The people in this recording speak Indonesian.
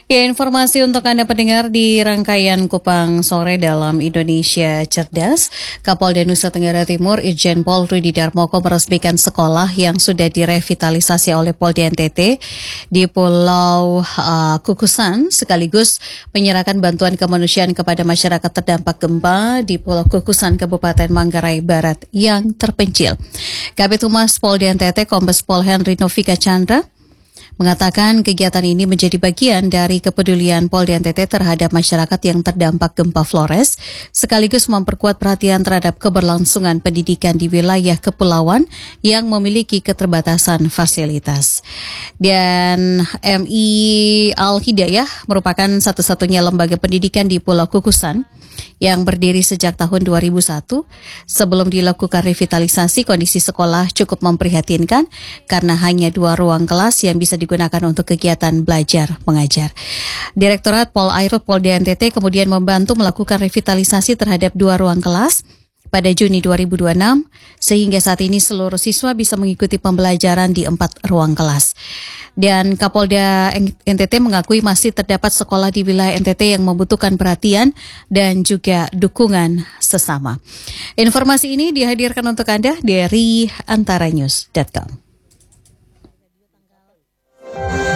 Ya, informasi untuk Anda pendengar di rangkaian Kupang Sore dalam Indonesia Cerdas. Kapolda Nusa Tenggara Timur Irjen Pol Rudi Darmoko meresmikan sekolah yang sudah direvitalisasi oleh Polda NTT di Pulau Kukusan, sekaligus menyerahkan bantuan kemanusiaan kepada masyarakat terdampak gempa di Pulau Kukusan, Kabupaten Manggarai Barat yang terpencil. Kabid Humas Polda NTT Kombes Pol Henry Novika Chandra mengatakan kegiatan ini menjadi bagian dari kepedulian Polda NTT terhadap masyarakat yang terdampak gempa Flores, sekaligus memperkuat perhatian terhadap keberlangsungan pendidikan di wilayah kepulauan yang memiliki keterbatasan fasilitas. Dan MI Al-Hidayah merupakan satu-satunya lembaga pendidikan di Pulau Kukusan yang berdiri sejak tahun 2001. Sebelum dilakukan revitalisasi, kondisi sekolah cukup memprihatinkan karena hanya 2 ruang kelas yang bisa digunakan untuk kegiatan belajar mengajar. Direktorat Pol Airut Polda NTT kemudian membantu melakukan revitalisasi terhadap 2 ruang kelas pada Juni 2026, sehingga saat ini seluruh siswa bisa mengikuti pembelajaran di 4 ruang kelas. Dan Kapolda NTT mengakui masih terdapat sekolah di wilayah NTT yang membutuhkan perhatian dan juga dukungan sesama. Informasi ini dihadirkan untuk Anda dari antaranews.com.